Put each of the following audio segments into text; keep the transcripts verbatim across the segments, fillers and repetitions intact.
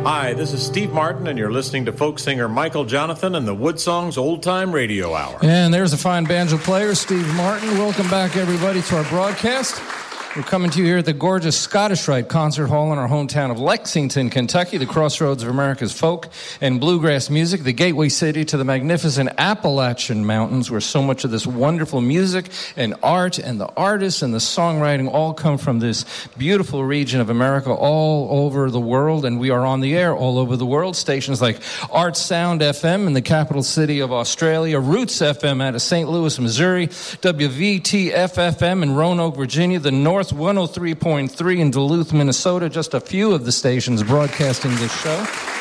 Hi, this is Steve Martin, and you're listening to folk singer Michael Jonathan and the Woodsongs Old Time Radio Hour. And there's a fine banjo player, Steve Martin. Welcome back, everybody, to our broadcast. We're coming to you here at the gorgeous Scottish Rite Concert Hall in our hometown of Lexington, Kentucky, the crossroads of America's folk and bluegrass music, the gateway city to the magnificent Appalachian Mountains, where so much of this wonderful music and art and the artists and the songwriting all come from this beautiful region of America all over the world. And we are on the air all over the world. Stations like Art Sound F M in the capital city of Australia, Roots F M out of Saint Louis, Missouri, W V T F F M in Roanoke, Virginia, the North one oh three point three in Duluth, Minnesota, just a few of the stations broadcasting this show.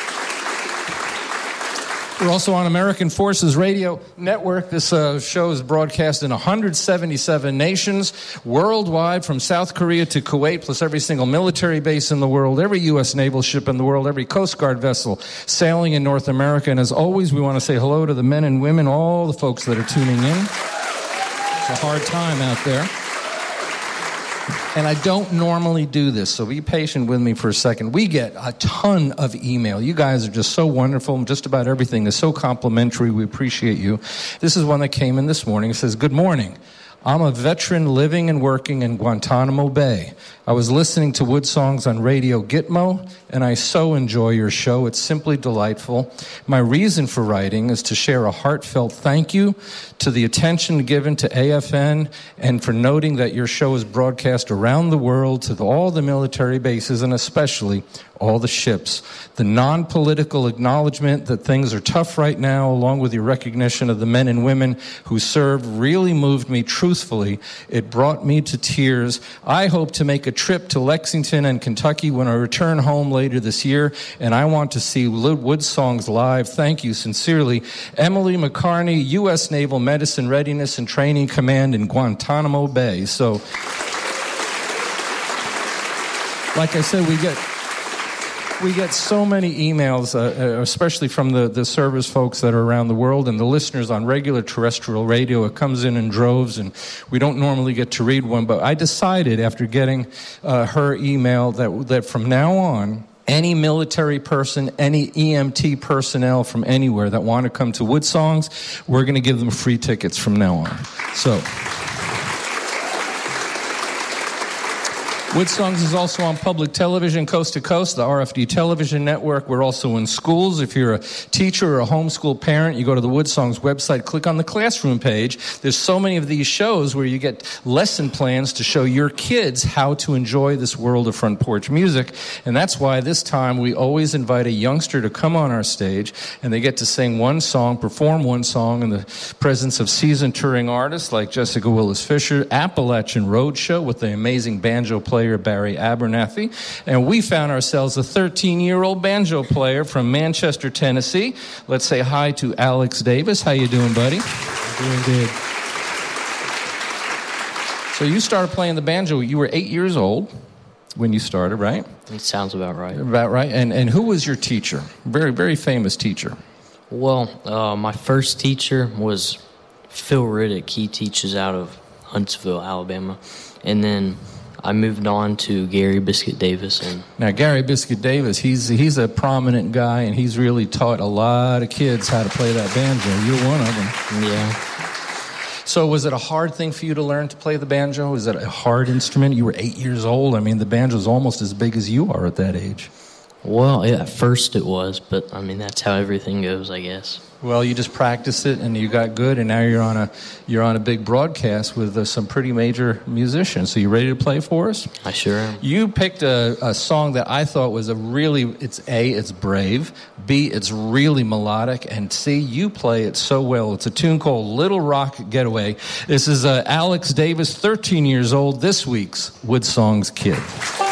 We're also on American Forces Radio Network. This uh, show is broadcast in one hundred seventy-seven nations worldwide, from South Korea to Kuwait, plus every single military base in the world, every U S naval ship in the world, every Coast Guard vessel sailing in North America. And as always, we want to say hello to the men and women, all the folks that are tuning in. It's a hard time out there. And I don't normally do this, so be patient with me for a second. We get a ton of email. You guys are just so wonderful. Just about everything is so complimentary. We appreciate you. This is one that came in this morning. It says, "Good morning. I'm a veteran living and working in Guantanamo Bay. I was listening to Woodsongs on Radio Gitmo, and I so enjoy your show. It's simply delightful. My reason for writing is to share a heartfelt thank you to the attention given to A F N and for noting that your show is broadcast around the world to the, all the military bases and especially all the ships. The non-political acknowledgement that things are tough right now, along with your recognition of the men and women who served, really moved me truthfully. It brought me to tears. I hope to make a trip to Lexington and Kentucky when I return home later this year, and I want to see Woodsongs live. Thank you sincerely. Emily McCarney, U S Naval Medicine Readiness and Training Command in Guantanamo Bay." So, like I said, we get... We get so many emails, uh, especially from the, the service folks that are around the world and the listeners on regular terrestrial radio. It comes in in droves, and we don't normally get to read one. But I decided after getting uh, her email that that from now on, any military person, any E M T personnel from anywhere that want to come to Woodsongs, we're going to give them free tickets from now on. So... Woodsongs is also on public television, coast to coast, the R F D television network. We're also in schools. If you're a teacher or a homeschool parent, you go to the Woodsongs website, click on the classroom page. There's so many of these shows where you get lesson plans to show your kids how to enjoy this world of front porch music. And that's why this time we always invite a youngster to come on our stage, and they get to sing one song, perform one song in the presence of seasoned touring artists like Jessica Willis Fisher, Appalachian Roadshow with the amazing banjo player Barry Abernathy, and we found ourselves a thirteen-year-old banjo player from Manchester, Tennessee. Let's say hi to Alex Davis. How you doing, buddy? Doing good. So you started playing the banjo. You were eight years old when you started, right? It sounds about right. About right. And and who was your teacher? Very, very famous teacher. Well, uh, my first teacher was Phil Riddick. He teaches out of Huntsville, Alabama. And then I moved on to Gary Biscuit Davis. And now, Gary Biscuit Davis, he's he's a prominent guy, and he's really taught a lot of kids how to play that banjo. You're one of them. Yeah. So was it a hard thing for you to learn to play the banjo? Was it a hard instrument? You were eight years old. I mean, the banjo's almost as big as you are at that age. Well, yeah, at first it was, but, I mean, that's how everything goes, I guess. Well, you just practiced it, and you got good, and now you're on a you're on a big broadcast with uh, some pretty major musicians. So you ready to play for us? I sure am. You picked a, a song that I thought was a really, it's A, it's brave, B, it's really melodic, and C, you play it so well. It's a tune called Little Rock Getaway. This is uh, Alex Davis, thirteen years old, this week's Woodsongs Kid.